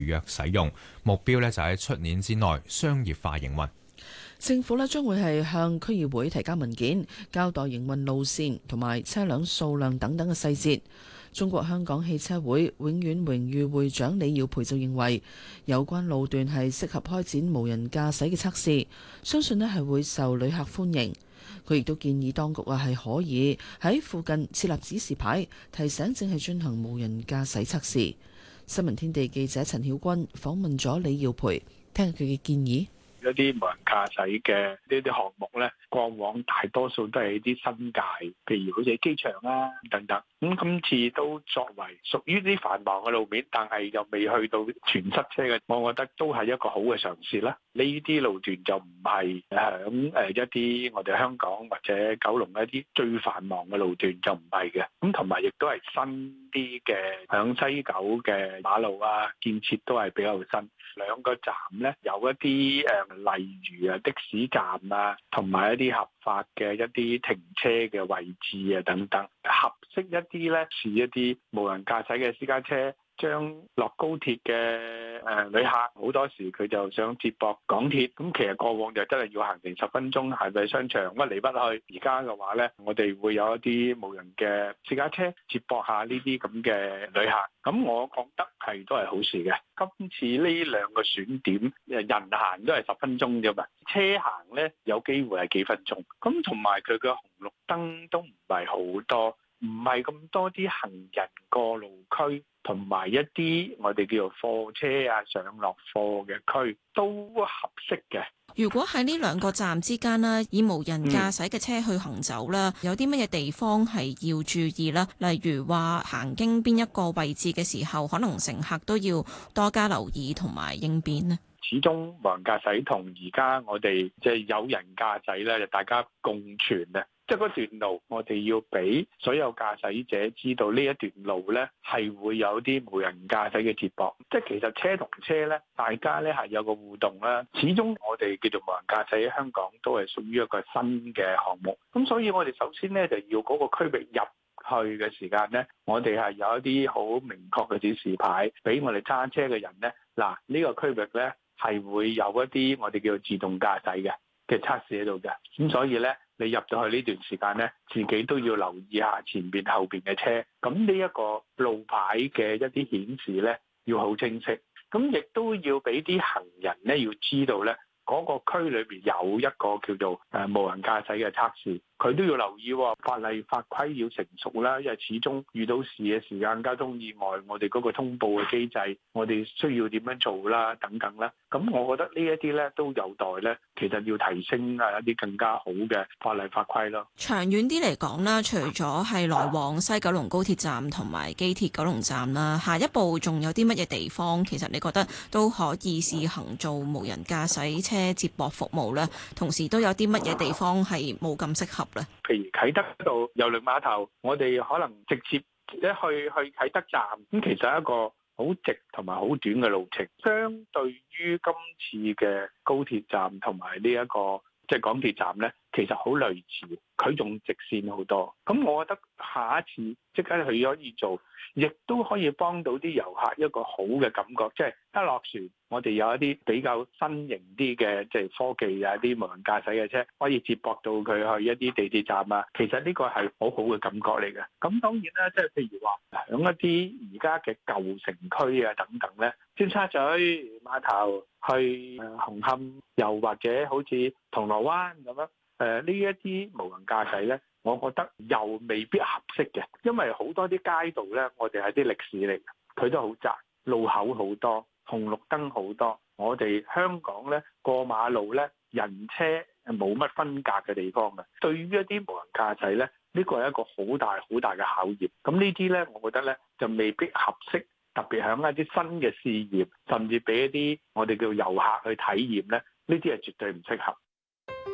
約使用，目標咧就喺出年之內商業化營運。 政府咧將會係向區議會提交文件，交代營運路線同埋車輛數量等等嘅細節。中國香港汽車會永遠榮譽會長李耀培就認為，有關路段係適合開展無人駕駛嘅測試，相信咧係會受旅客歡迎。佢亦都建議當局係可以喺附近設立指示牌，提醒正係進行無人駕駛測試。新聞天地記者陳曉君訪問咗李耀培，聽下佢嘅建議。 一啲無人駕駛嘅呢啲項目咧，過往大多數都係一啲新界，譬如好似機場啦等等。咁今次都作為屬於啲繁忙嘅路面，但係又未去到全塞車嘅，我覺得都係一個好嘅嘗試啦。呢啲路段就唔係響一啲我哋香港或者九龍一啲最繁忙嘅路段就唔係嘅。咁同埋亦都係新啲嘅，響西九嘅馬路啊建設都係比較新。兩個站咧有一啲例如的士站啊，同埋一啲合法嘅一啲停車嘅位置啊等等，合適一啲咧是一啲無人駕駛嘅私家車，將落高鐵嘅旅客好多時佢就想接駁港鐵，咁其實過往就真係要行成10分鐘，係咪商場屈嚟屈去？而家嘅話咧，我哋會有一啲無人嘅私家車接駁下呢啲咁嘅旅客，咁我覺得係都係好事嘅。今次呢兩個選點，人行都係10分鐘啫嘛，車行咧有機會係幾分鐘，咁同埋佢嘅紅綠燈都唔係好多，唔係咁多啲行人過路區。同埋一啲我哋叫做貨車啊上落貨嘅區都合適嘅。 如果喺呢兩個站之間啦，以無人駕駛嘅車去行走啦，有啲乜嘢地方係要注意啦？例如話行經邊一個位置嘅時候，可能乘客都要多加留意同埋應變呢？ 始終無人駕駛同而家我哋即係有人駕駛咧，就大家共存啊！即係嗰段路，我哋要俾所有駕駛者知道呢一段路咧係會有啲無人駕駛嘅接駁。即係其實車同車咧，大家咧係有個互動啦。始終我哋叫做無人駕駛喺香港都係屬於一個新嘅項目。咁所以我哋首先咧就要嗰個區域入去嘅時間咧，我哋係有一啲好明確嘅指示牌，俾我哋揸車嘅人咧。嗱，呢個區域咧係會有一啲我哋叫做自動駕駛嘅測試喺度嘅。咁所以咧，你入到去呢段時間咧，自己都要留意下前邊後邊嘅車。咁呢一個路牌嘅一啲顯示咧，要好清晰。咁亦都要俾啲行人咧要知道咧，嗰個區裏邊有一個叫做無人駕駛嘅測試。佢都要留意法例法規要成熟啦，因為始終遇到事嘅時間、交通意外，我哋嗰個通報嘅機制，我哋需要點樣做啦，等等啦。咁我覺得呢一啲咧都有待咧，其實要提升一啲更加好嘅法例法規咯。 長遠啲嚟講啦，除咗係來往西九龍高鐵站同埋機鐵九龍站啦，下一步仲有啲乜嘢地方，其實你覺得都可以試行做無人駕駛車接駁服務咧？同時都有啲乜嘢地方係冇咁適合？ 譬如啟德嗰度郵輪碼頭，我哋可能直接一去啟德站，咁其實係一個好直同埋好短嘅路程，相對於今次嘅高鐵站同埋呢一個即係港鐵站呢，其實好類似，佢仲直線好多。咁我覺得下一次即刻佢可以做，亦都可以幫到啲遊客一個好嘅感覺，即係一落船，我哋有一啲比較新型啲嘅即係科技啊，啲無人駕駛嘅車可以接駁到佢去一啲地鐵站啊。其實呢個係好好嘅感覺嚟嘅。咁當然啦，即係譬如話響一啲而家嘅舊城區啊等等咧，尖沙咀碼頭去紅磡，又或者好似銅鑼灣咁樣，呢一啲無人駕駛咧，我覺得又未必合適嘅，因為好多啲街道咧，我哋係啲歷史嚟嘅，佢都好窄，路口好多，紅綠燈好多。我哋香港咧過馬路咧，人車冇乜分隔嘅地方嘅。對於一啲無人駕駛咧，呢個係一個好大好大嘅考驗。咁呢啲咧，我覺得咧就未必合適，特別響一啲新嘅試驗，甚至俾一啲我哋叫遊客去體驗咧，呢啲係絕對唔適合。